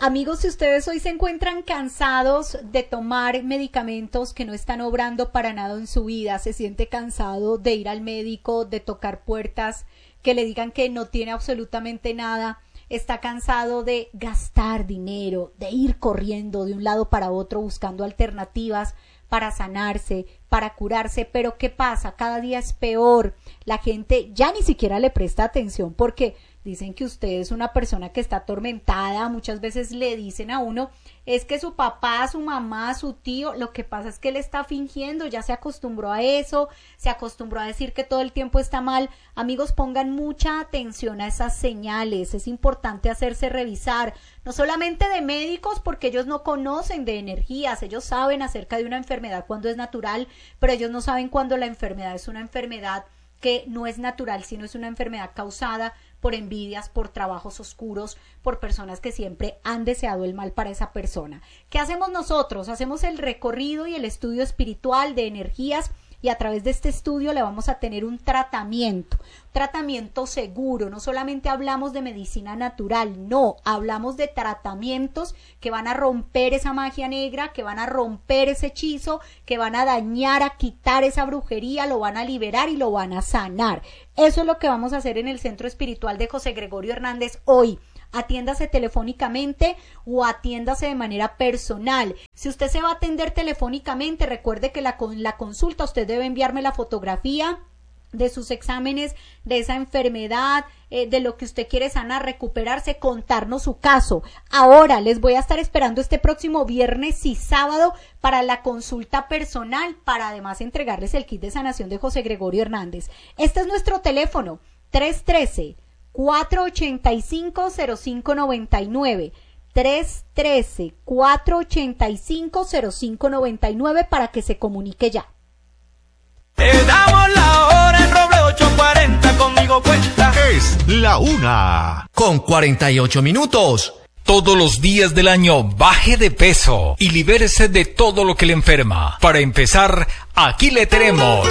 Amigos, si ustedes hoy se encuentran cansados de tomar medicamentos que no están obrando para nada en su vida, se siente cansado de ir al médico, de tocar puertas, que le digan que no tiene absolutamente nada, está cansado de gastar dinero, de ir corriendo de un lado para otro buscando alternativas para sanarse, para curarse, pero ¿qué pasa? Cada día es peor, la gente ya ni siquiera le presta atención porque dicen que usted es una persona que está atormentada, muchas veces le dicen a uno, es que su papá, su mamá, su tío, lo que pasa es que él está fingiendo, ya se acostumbró a eso, se acostumbró a decir que todo el tiempo está mal. Amigos, pongan mucha atención a esas señales, es importante hacerse revisar, no solamente de médicos porque ellos no conocen de energías, ellos saben acerca de una enfermedad cuando es natural, pero ellos no saben cuando la enfermedad es una enfermedad que no es natural, sino es una enfermedad causada por envidias, por trabajos oscuros, por personas que siempre han deseado el mal para esa persona. ¿Qué hacemos nosotros? Hacemos el recorrido y el estudio espiritual de energías y a través de este estudio le vamos a tener un tratamiento seguro. No solamente hablamos de medicina natural, no, hablamos de tratamientos que van a romper esa magia negra, que van a romper ese hechizo, que van a dañar, a quitar esa brujería, lo van a liberar y lo van a sanar. Eso es lo que vamos a hacer en el Centro Espiritual de José Gregorio Hernández hoy. Atiéndase telefónicamente o atiéndase de manera personal. Si usted se va a atender telefónicamente, recuerde que la consulta usted debe enviarme la fotografía de sus exámenes, de esa enfermedad, de lo que usted quiere sanar, recuperarse, contarnos su caso. Ahora les voy a estar esperando este próximo viernes y sábado para la consulta personal, para además entregarles el kit de sanación de José Gregorio Hernández. Este es nuestro teléfono, 313-485-0599, 313-485-0599 para que se comunique ya. Te damos la hora en Roble 840, conmigo cuenta. Es la 1:48. Todos los días del año baje de peso y libérese de todo lo que le enferma. Para empezar, aquí le tenemos